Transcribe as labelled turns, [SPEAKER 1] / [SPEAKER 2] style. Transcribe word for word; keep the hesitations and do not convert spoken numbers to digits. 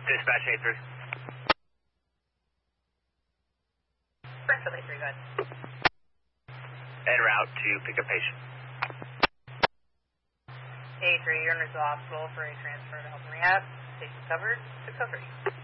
[SPEAKER 1] Dispatch eight three.
[SPEAKER 2] Brentford eight three, go ahead.
[SPEAKER 1] En route to pick up patient.
[SPEAKER 2] eight three, you're under the hospital for a transfer to health and rehab. Patient covered, six oh three.